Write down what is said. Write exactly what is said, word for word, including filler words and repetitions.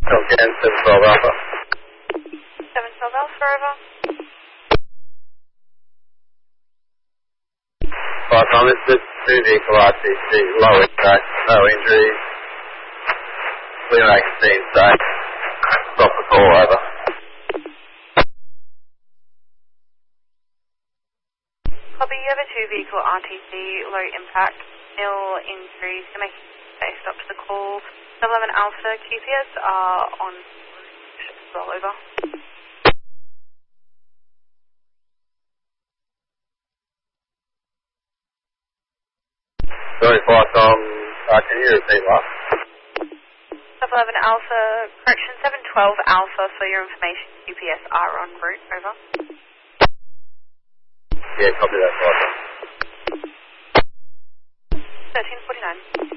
Okay, seven twelve Alpha. seven twelve Alpha, over. Right, Tom, it's this two vehicle R T C, low impact, no injuries. Clear make a scene safe. Stop the call, over. Copy, you have a two vehicle R T C, low impact, nil injuries. You're making a stop to the call. eleven Alpha Q P S are on route as well, over. Sorry, flight Tom, uh, can you repeat that? eleven Alpha, correction, seven twelve Alpha, for your information, Q P S are en route, over. Yeah, copy that, flight Tom. thirteen forty-nine.